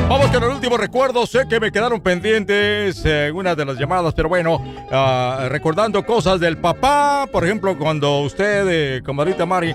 Vamos con el último recuerdo. Sé que me quedaron pendientes algunas de las llamadas, pero bueno, recordando cosas del papá. Por ejemplo, cuando usted, comadrita Mari,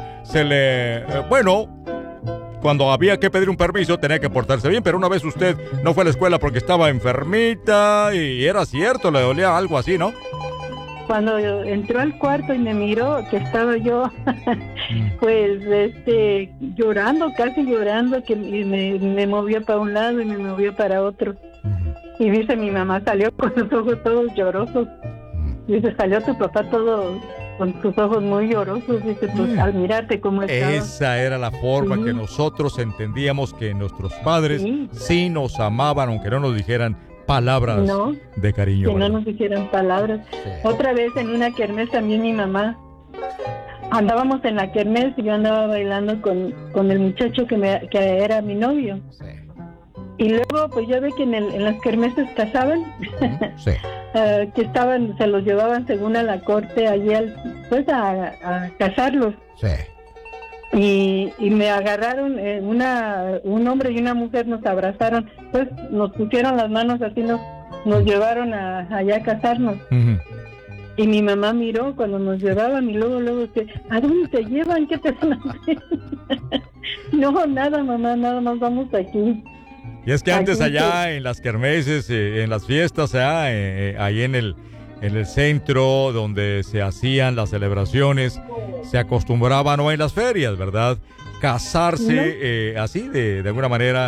cuando había que pedir un permiso tenía que portarse bien, pero una vez usted no fue a la escuela porque estaba enfermita y era cierto, le dolía algo así, ¿no? Cuando entró al cuarto y me miró que estaba yo, pues llorando, casi llorando, que me movía para un lado y me movía para otro. Y dice, mi mamá salió con los ojos todos llorosos. Dice, salió tu papá todo con sus ojos muy llorosos. Dice, pues al mirarte cómo estaba. Esa era la forma que nosotros entendíamos que nuestros padres sí nos amaban, aunque no nos dijeran palabras de cariño. Que no nos dijeran palabras. Sí. Otra vez en una kermés también mi mamá. Andábamos en la kermés y yo andaba bailando con el muchacho que era mi novio. Sí. Y luego pues ya ve que en las kermeses casaban. Sí. Que se los llevaban según a la corte allí a casarlos. Sí. Y me agarraron, un hombre y una mujer nos abrazaron, pues nos pusieron las manos así, nos llevaron allá a casarnos. Y mi mamá miró cuando nos llevaban y luego ¿a dónde te llevan? ¿Qué te van a hacer? No, nada, mamá, nada más vamos aquí. Y es que antes allá en las kermeses, en las fiestas, ahí en el centro donde se hacían las celebraciones, se acostumbraban, o en las ferias, ¿verdad? Casarse así, de alguna manera,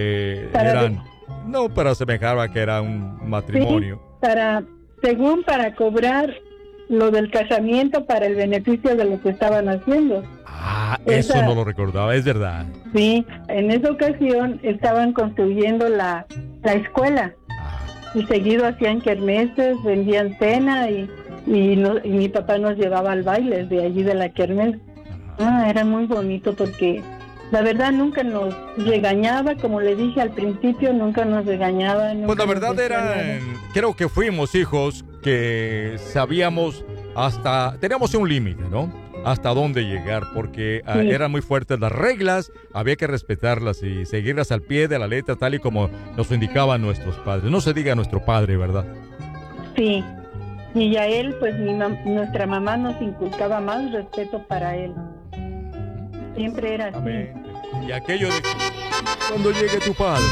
para asemejar a que era un matrimonio. Sí, para cobrar lo del casamiento para el beneficio de lo que estaban haciendo. Eso no lo recordaba, es verdad. Sí, en esa ocasión estaban construyendo la escuela. Y seguido hacían kermeses, vendían cena y mi papá nos llevaba al baile de allí de la kermés. Era muy bonito porque la verdad nunca nos regañaba, como le dije al principio, nunca nos regañaba. Pues la verdad creo que fuimos hijos que sabíamos teníamos un límite, ¿no? Hasta dónde llegar, porque eran muy fuertes las reglas, había que respetarlas y seguirlas al pie de la letra, tal y como nos indicaban nuestros padres. No se diga nuestro padre, ¿verdad? Sí, y a él, pues nuestra mamá nos inculcaba más respeto para él. Siempre era así. Y aquello de cuando llegue tu padre.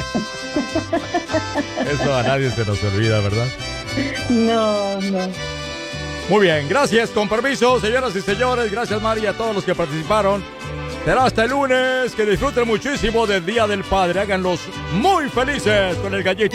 Eso a nadie se nos olvida, ¿verdad? No. Muy bien, gracias, con permiso, señoras y señores, gracias María, a todos los que participaron. Será hasta el lunes, que disfruten muchísimo del Día del Padre, háganlos muy felices con el gallito.